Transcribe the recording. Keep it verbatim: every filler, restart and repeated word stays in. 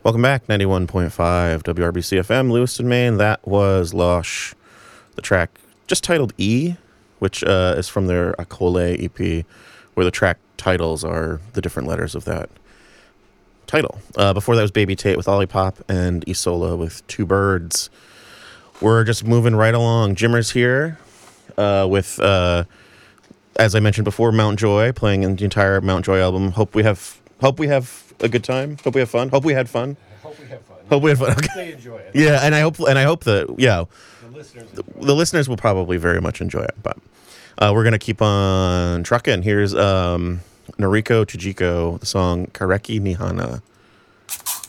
Welcome back, ninety-one point five W R B C F M, Lewiston, Maine. That was Losh, the track just titled E, which uh, is from their Akole E P, where the track titles are the different letters of that title. Uh, before that was Baby Tate with Olipop and Isola with Two Birds. We're just moving right along. Jimmer's here uh, with, uh, as I mentioned before, Mount Joy, playing in the entire Mount Joy album. Hope we have hope we have a good time. Hope we have fun. Hope we had fun. I hope we have fun. Hope we have fun. Okay. They enjoy it. Yeah, and I hope and I hope that yeah, The listeners, the, the listeners will probably very much enjoy it. But uh, we're gonna keep on trucking. Here's um, Noriko Chujiko, the song Kareki Nihana.